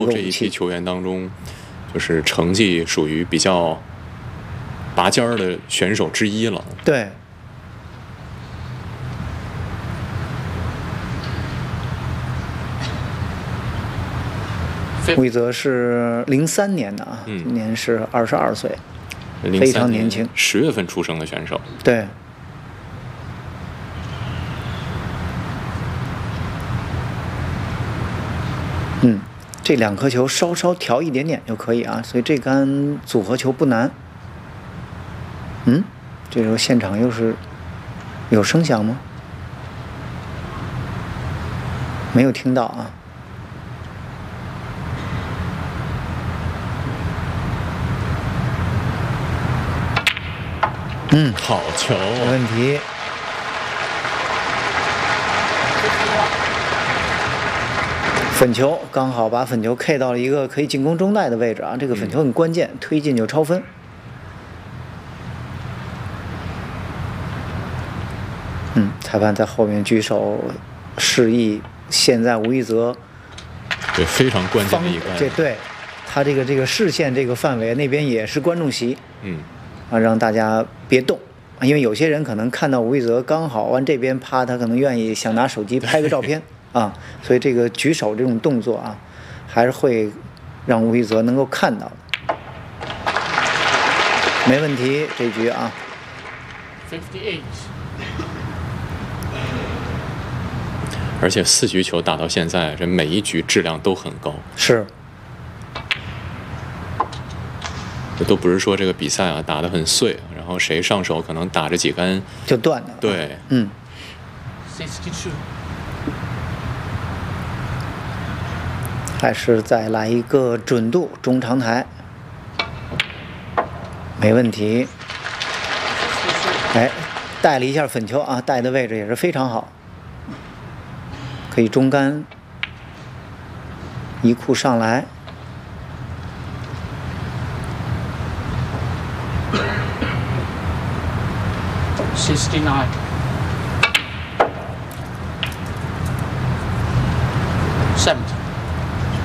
这一批球员当中，就是成绩属于比较拔尖儿的选手之一了。 对。魏泽是03年的啊，今年是22岁，非常年轻 ，10月份出生的选手。 对。这2颗球稍稍调一点点就可以啊，所以这杆组合球不难。这时候现场又是有声响吗？没有听到啊。 好球， 没问题。粉球刚好把粉球 K 到了一个可以进攻中袋的位置啊，这个粉球很关键，推进就超分。裁判在后面举手示意，现在吴一泽对非常关键的一杆， 对他这个视线这个范围那边也是观众席，让大家别动，因为有些人可能看到吴一泽刚好往这边趴，他可能愿意想拿手机拍个照片啊，所以这个举手这种动作啊，还是会让吴一泽能够看到。没问题，这局啊。 58。 而且4局球打到现在，这每一局质量都很高。 是。 这都不是说这个比赛啊打得很碎，然后谁上手可能打着几杆就断了。 对。 62。 还是再来一个准度中长台。没问题。带了一下粉球啊，带的位置也是非常好。可以中杆一库上来。 69。70。